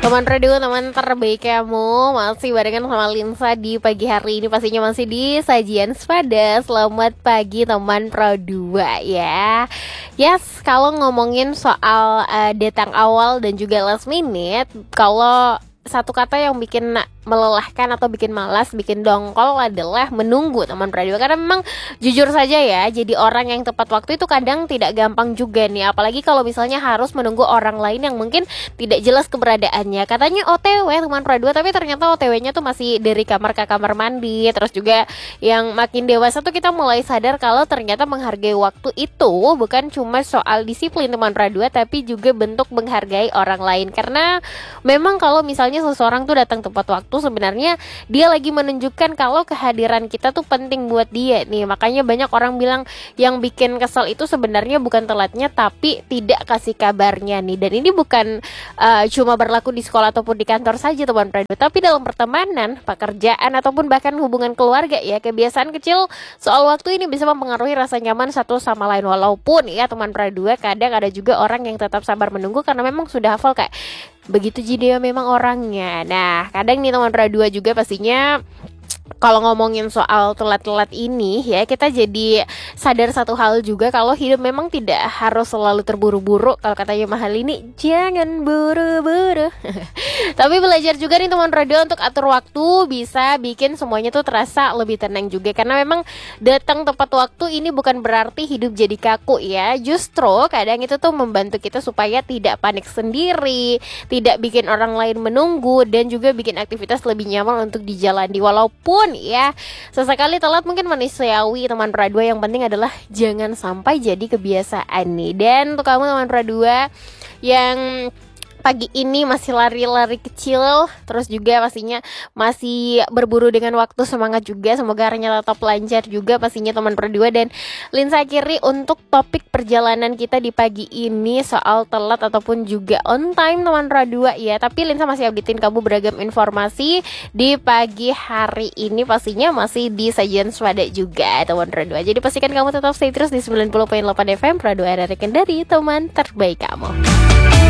Teman radio, teman terbaik kamu, masih barengan sama Linsa di pagi hari ini. Pastinya masih di Sajian Sepada. Selamat pagi teman Pro 2 ya. Yes, kalau ngomongin soal datang awal dan juga last minute, kalau satu kata yang bikin melelahkan atau bikin malas, bikin dongkol adalah menunggu teman radio. Karena memang jujur saja ya, jadi orang yang tepat waktu itu kadang tidak gampang juga nih. Apalagi kalau misalnya harus menunggu orang lain yang mungkin tidak jelas keberadaannya. Katanya OTW teman radio, tapi ternyata OTW-nya tuh masih dari kamar ke kamar mandi. Terus juga yang makin dewasa tuh kita mulai sadar kalau ternyata menghargai waktu itu bukan cuma soal disiplin teman radio, tapi juga bentuk menghargai orang lain. Karena memang kalau misalnya seseorang tuh datang tepat waktu, sebenarnya dia lagi menunjukkan kalau kehadiran kita tuh penting buat dia nih. Makanya banyak orang bilang yang bikin kesel itu sebenarnya bukan telatnya, tapi tidak kasih kabarnya nih. Dan ini bukan cuma berlaku di sekolah ataupun di kantor saja teman radio, tapi dalam pertemanan, pekerjaan ataupun bahkan hubungan keluarga ya. Kebiasaan kecil soal waktu ini bisa mempengaruhi rasa nyaman satu sama lain. Walaupun ya teman radio, kadang ada juga orang yang tetap sabar menunggu karena memang sudah hafal kayak begitu dia memang orangnya. Nah, kadang nih teman radio juga pastinya kalau ngomongin soal telat-telat ini ya, kita jadi sadar satu hal juga kalau hidup memang tidak harus selalu terburu-buru. Kalau katanya Mahal ini, jangan buru-buru. Tapi belajar juga nih teman radio untuk atur waktu bisa bikin semuanya tuh terasa lebih tenang juga. Karena memang datang tepat waktu ini bukan berarti hidup jadi kaku ya. Justru kadang itu tuh membantu kita supaya tidak panik sendiri, tidak bikin orang lain menunggu, dan juga bikin aktivitas lebih nyaman untuk dijalani. Walaupun ya sesekali telat mungkin manusiawi teman radio, yang penting adalah jangan sampai jadi kebiasaan nih. Dan untuk kamu teman radio yang pagi ini masih lari-lari kecil, terus juga pastinya masih berburu dengan waktu, semangat juga, semoga harinya tetap lancar juga pastinya teman Pro 2. Dan Linsa akhiri untuk topik perjalanan kita di pagi ini soal telat ataupun juga on time teman Pro 2 ya. Tapi Linsa masih updatein kamu beragam informasi di pagi hari ini, pastinya masih di Sajian Swada juga teman Pro 2. Jadi pastikan kamu tetap stay terus di 90.8 FM Pro 2, dari teman terbaik kamu.